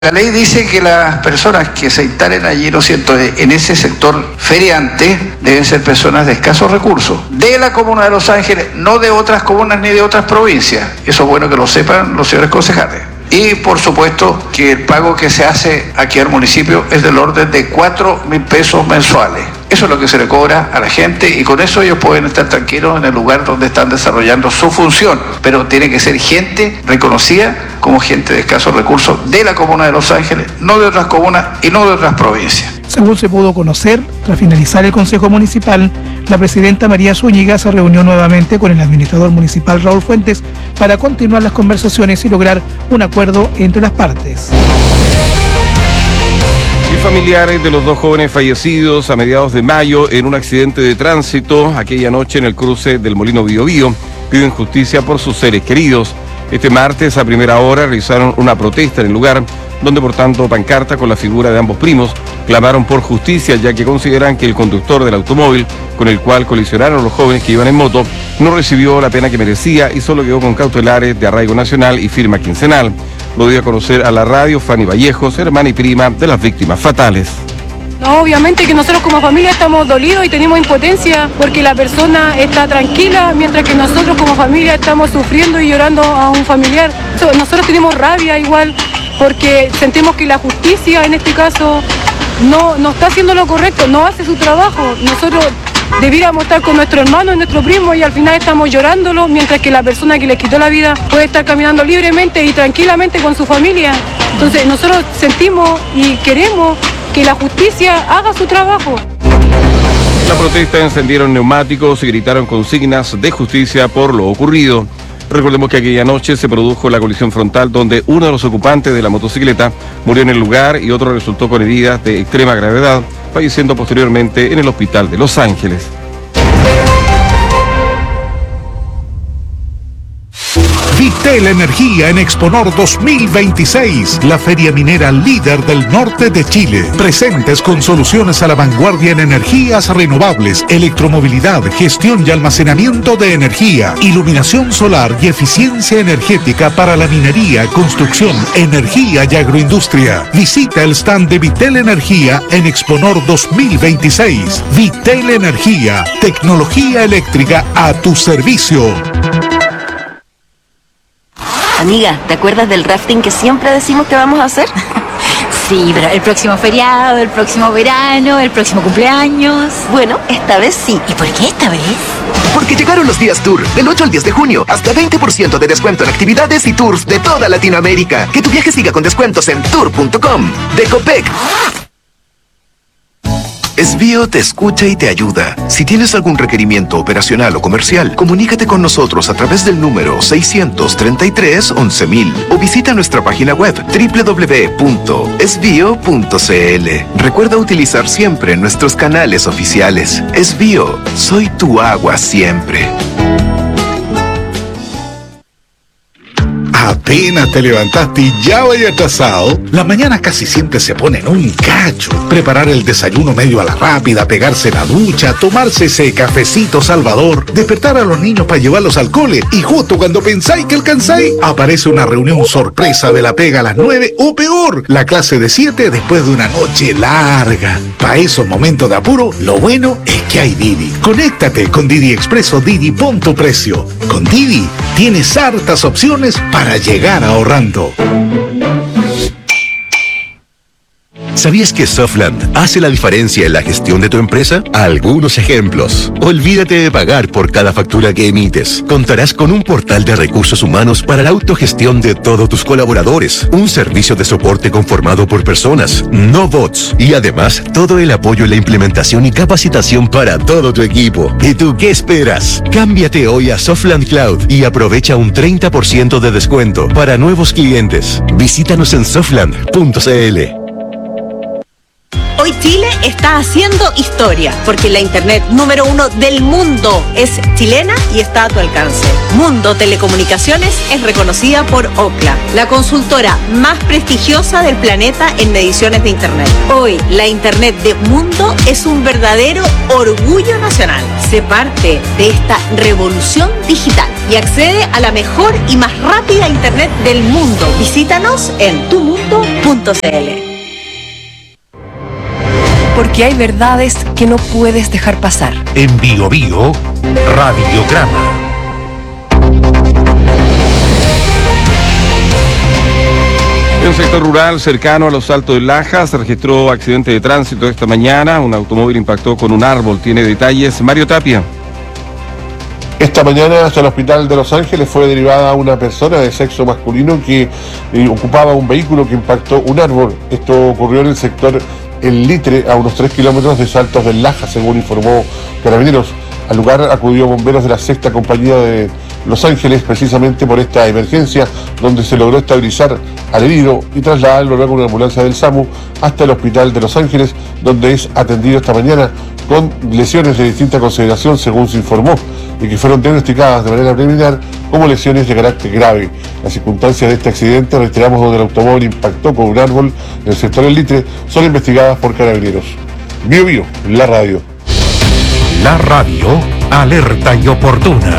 La ley dice que las personas que se instalen allí, ¿no es cierto?, en ese sector feriante, deben ser personas de escasos recursos, de la comuna de Los Ángeles, no de otras comunas ni de otras provincias. Eso es bueno que lo sepan los señores concejales. Y por supuesto que el pago que se hace aquí al municipio es del orden de 4.000 pesos mensuales. Eso es lo que se le cobra a la gente y con eso ellos pueden estar tranquilos en el lugar donde están desarrollando su función. Pero tiene que ser gente reconocida como gente de escasos recursos de la comuna de Los Ángeles, no de otras comunas y no de otras provincias. Según se pudo conocer, tras finalizar el Consejo Municipal, la presidenta María Zúñiga se reunió nuevamente con el administrador municipal Raúl Fuentes para continuar las conversaciones y lograr un acuerdo entre las partes. Y familiares de los dos jóvenes fallecidos a mediados de mayo en un accidente de tránsito aquella noche en el cruce del Molino Bío Bío piden justicia por sus seres queridos. Este martes a primera hora realizaron una protesta en el lugar donde portando pancarta con la figura de ambos primos clamaron por justicia, ya que consideran que el conductor del automóvil con el cual colisionaron los jóvenes que iban en moto no recibió la pena que merecía y solo quedó con cautelares de arraigo nacional y firma quincenal. Lo dio a conocer a la radio Fanny Vallejos, hermana y prima de las víctimas fatales. No, obviamente que nosotros como familia estamos dolidos y tenemos impotencia porque la persona está tranquila, mientras que nosotros como familia estamos sufriendo y llorando a un familiar. Nosotros tenemos rabia igual porque sentimos que la justicia en este caso no está haciendo lo correcto, no hace su trabajo. Nosotros debiéramos estar con nuestro hermano y nuestro primo y al final estamos llorándolo, mientras que la persona que les quitó la vida puede estar caminando libremente y tranquilamente con su familia. Entonces nosotros sentimos y queremos que la justicia haga su trabajo. En la protesta encendieron neumáticos y gritaron consignas de justicia por lo ocurrido. Recordemos que aquella noche se produjo la colisión frontal donde uno de los ocupantes de la motocicleta murió en el lugar y otro resultó con heridas de extrema gravedad, falleciendo posteriormente en el hospital de Los Ángeles. Vitel Energía en Exponor 2026, la feria minera líder del norte de Chile. Presentes con soluciones a la vanguardia en energías renovables, electromovilidad, gestión y almacenamiento de energía, iluminación solar y eficiencia energética para la minería, construcción, energía y agroindustria. Visita el stand de Vitel Energía en Exponor 2026. Vitel Energía, tecnología eléctrica a tu servicio. Amiga, ¿te acuerdas del rafting que siempre decimos que vamos a hacer? Sí, pero el próximo feriado, el próximo verano, el próximo cumpleaños. Bueno, esta vez sí. ¿Y por qué esta vez? Porque llegaron los días Tour, del 8 al 10 de junio, hasta 20% de descuento en actividades y tours de toda Latinoamérica. Que tu viaje siga con descuentos en tour.com. De Copec. Esbio te escucha y te ayuda. Si tienes algún requerimiento operacional o comercial, comunícate con nosotros a través del número 633-11000 o visita nuestra página web www.esbio.cl. Recuerda utilizar siempre nuestros canales oficiales. Esbio, soy tu agua siempre. Apenas te levantaste y ya vaya atrasado. Las mañanas casi siempre se ponen un cacho. Preparar el desayuno medio a la rápida, pegarse la ducha, tomarse ese cafecito salvador, despertar a los niños para llevarlos al cole y justo cuando pensáis que alcanzáis, aparece una reunión sorpresa de la pega a las 9 o peor, la clase de 7 después de una noche larga. Para esos momentos de apuro, lo bueno es que hay Didi. Conéctate con Didi Expreso Didi, pon tu precio. Con Didi tienes hartas opciones para llegar ahorrando. ¿Sabías que Softland hace la diferencia en la gestión de tu empresa? Algunos ejemplos. Olvídate de pagar por cada factura que emites. Contarás con un portal de recursos humanos para la autogestión de todos tus colaboradores. Un servicio de soporte conformado por personas, no bots. Y además, todo el apoyo en la implementación y capacitación para todo tu equipo. ¿Y tú qué esperas? Cámbiate hoy a Softland Cloud y aprovecha un 30% de descuento para nuevos clientes. Visítanos en softland.cl. Hoy Chile está haciendo historia, porque la internet número 1 del mundo es chilena y está a tu alcance. Mundo Telecomunicaciones es reconocida por Ookla, la consultora más prestigiosa del planeta en mediciones de internet. Hoy, la internet de Mundo es un verdadero orgullo nacional. Sé parte de esta revolución digital y accede a la mejor y más rápida internet del mundo. Visítanos en tumundo.cl. Porque hay verdades que no puedes dejar pasar. En Bio Bio, Radiograma. En un sector rural cercano a los Altos de Laja se registró accidente de tránsito esta mañana. Un automóvil impactó con un árbol. Tiene detalles Mario Tapia. Esta mañana hasta el hospital de Los Ángeles fue derivada una persona de sexo masculino que ocupaba un vehículo que impactó un árbol. Esto ocurrió en el sector El Litre, a unos 3 kilómetros de Saltos del Laja, según informó Carabineros. Al lugar acudió bomberos de la 6ª compañía de Los Ángeles, precisamente por esta emergencia, donde se logró estabilizar al herido y trasladarlo luego en una ambulancia del SAMU hasta el hospital de Los Ángeles, donde es atendido esta mañana con lesiones de distinta consideración, según se informó, y que fueron diagnosticadas de manera preliminar como lesiones de carácter grave. Las circunstancias de este accidente, reiteramos, donde el automóvil impactó con un árbol en el sector del Litre, son investigadas por Carabineros. Bio Bio, la radio. La radio, alerta y oportuna.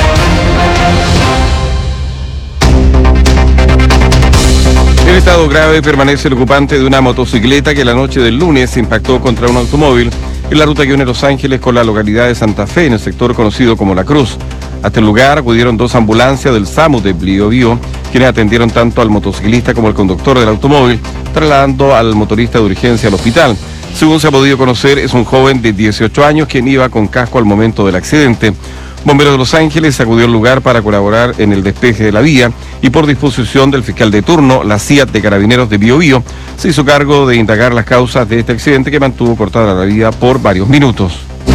En estado grave permanece el ocupante de una motocicleta que la noche del lunes impactó contra un automóvil en la ruta que une Los Ángeles con la localidad de Santa Fe, en el sector conocido como La Cruz. Hasta el lugar acudieron 2 ambulancias del SAMU de Bio Bio, quienes atendieron tanto al motociclista como al conductor del automóvil, trasladando al motorista de urgencia al hospital. Según se ha podido conocer, es un joven de 18 años quien iba con casco al momento del accidente. Bomberos de Los Ángeles acudió al lugar para colaborar en el despeje de la vía y por disposición del fiscal de turno, la CIAT de Carabineros de Bio Bio, se hizo cargo de indagar las causas de este accidente que mantuvo cortada la vía por varios minutos.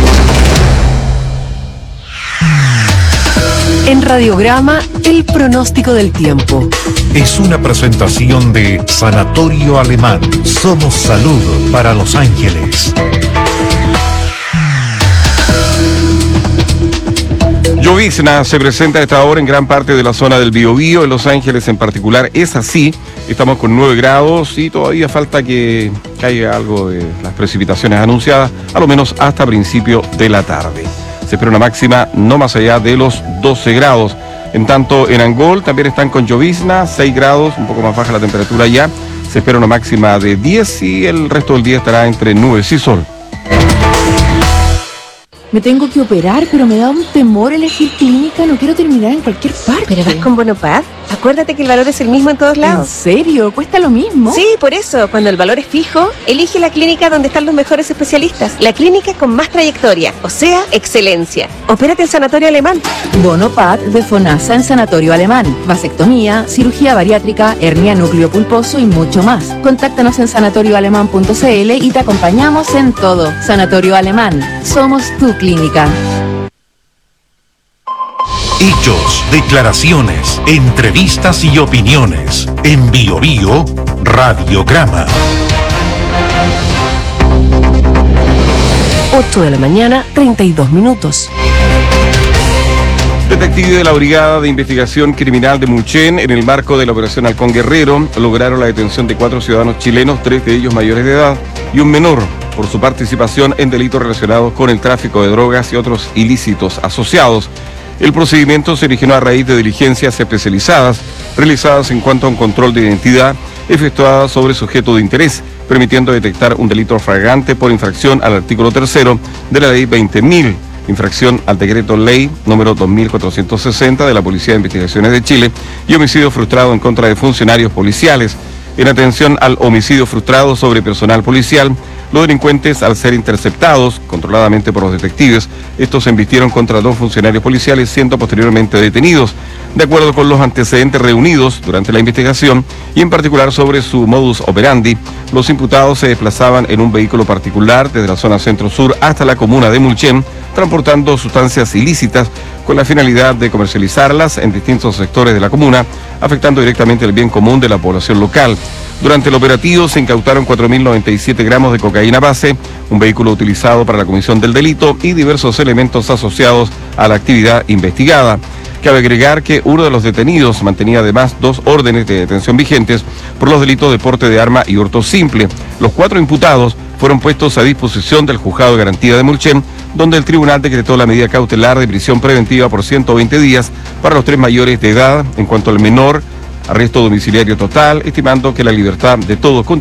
En Radiograma, el pronóstico del tiempo. Es una presentación de Sanatorio Alemán. Somos salud para Los Ángeles. Llovizna se presenta a esta hora en gran parte de la zona del Biobío, en Los Ángeles en particular es así. Estamos con 9 grados y todavía falta que caiga algo de las precipitaciones anunciadas, a lo menos hasta principio de la tarde. Se espera una máxima no más allá de los 12 grados. En tanto, en Angol también están con llovizna, 6 grados, un poco más baja la temperatura ya. Se espera una máxima de 10 y el resto del día estará entre nubes y sol. Me tengo que operar, pero me da un temor elegir clínica. No quiero terminar en cualquier parte. ¿Pero vas con Bonopad? Acuérdate que el valor es el mismo en todos lados. ¿En serio? ¿Cuesta lo mismo? Sí, por eso, cuando el valor es fijo, elige la clínica donde están los mejores especialistas. La clínica con más trayectoria, o sea, excelencia. Opérate en Sanatorio Alemán. Bonopad de FONASA en Sanatorio Alemán. Vasectomía, cirugía bariátrica, hernia núcleo pulposo y mucho más. Contáctanos en sanatorioalemán.cl y te acompañamos en todo. Sanatorio Alemán. Somos tu clínica. Hechos, declaraciones, entrevistas y opiniones. En Bio Bio, Radiograma. 8 de la mañana, 32 minutos. Detectives de la Brigada de Investigación Criminal de Mulchen, en el marco de la Operación Halcón Guerrero, lograron la detención de 4 ciudadanos chilenos, 3 de ellos mayores de edad y un menor, por su participación en delitos relacionados con el tráfico de drogas y otros ilícitos asociados. El procedimiento se originó a raíz de diligencias especializadas realizadas en cuanto a un control de identidad efectuada sobre sujeto de interés, permitiendo detectar un delito flagrante por infracción al artículo 3 de la Ley 20.000, infracción al decreto ley número 2460 de la Policía de Investigaciones de Chile y homicidio frustrado en contra de funcionarios policiales. En atención al homicidio frustrado sobre personal policial, los delincuentes, al ser interceptados controladamente por los detectives, estos se embistieron contra 2 funcionarios policiales, siendo posteriormente detenidos. De acuerdo con los antecedentes reunidos durante la investigación, y en particular sobre su modus operandi, los imputados se desplazaban en un vehículo particular desde la zona centro-sur hasta la comuna de Mulchen, transportando sustancias ilícitas, con la finalidad de comercializarlas en distintos sectores de la comuna, afectando directamente el bien común de la población local. Durante el operativo se incautaron 4.097 gramos de cocaína base, un vehículo utilizado para la comisión del delito y diversos elementos asociados a la actividad investigada. Cabe agregar que uno de los detenidos mantenía además 2 órdenes de detención vigentes por los delitos de porte de arma y hurto simple. Los 4 imputados fueron puestos a disposición del Juzgado de Garantía de Mulchen, donde el tribunal decretó la medida cautelar de prisión preventiva por 120 días para los 3 mayores de edad. En cuanto al menor, arresto domiciliario total, estimando que la libertad de todos